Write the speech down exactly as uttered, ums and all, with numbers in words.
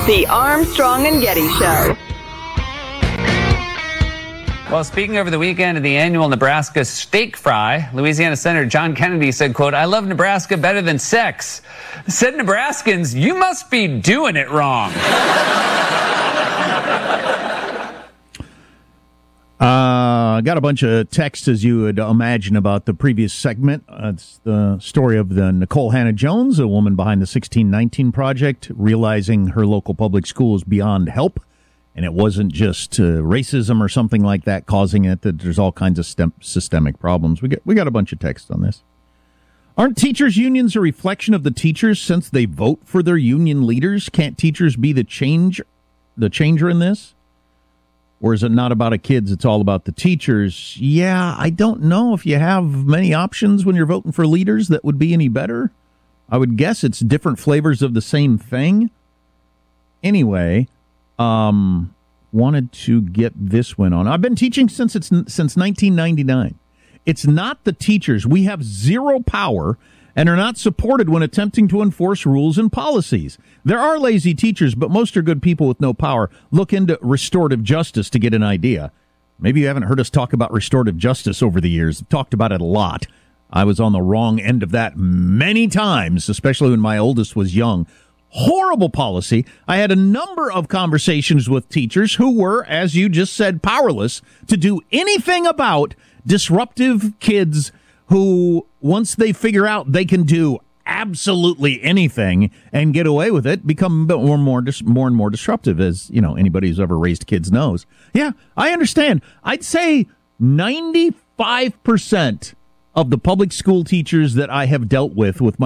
The Armstrong and Getty Show. Well, speaking over the weekend of the annual Nebraska Steak Fry, Louisiana Senator John Kennedy said, quote, "I love Nebraska better than sex." Said Nebraskans, "You must be doing it wrong." I uh, got a bunch of texts, as you would imagine, about the previous segment. Uh, it's the story of the Nicole Hannah-Jones, a woman behind the sixteen nineteen Project, realizing her local public school is beyond help. And it wasn't just uh, racism or something like that causing it, that there's all kinds of stem- systemic problems. We got, we got a bunch of text on this. Aren't teachers' unions a reflection of the teachers since they vote for their union leaders? Can't teachers be the change, the changer in this? Or is it not about the kids, it's all about the teachers? Yeah, I don't know if you have many options when you're voting for leaders that would be any better. I would guess it's different flavors of the same thing. Anyway... Um, wanted to get this one on. I've been teaching since it's since nineteen ninety-nine. It's not the teachers. We have zero power and are not supported when attempting to enforce rules and policies. There are lazy teachers, but most are good people with no power. Look into restorative justice to get an idea. Maybe you haven't heard us talk about restorative justice over the years. I've talked about it a lot. I was on the wrong end of that many times, especially when my oldest was young. Horrible policy. I had a number of conversations with teachers who were, as you just said, powerless to do anything about disruptive kids who, once they figure out they can do absolutely anything and get away with it, become more and more, more and more disruptive, as, you know, anybody who's ever raised kids knows. Yeah, I understand. I'd say ninety-five percent of the public school teachers that I have dealt with with my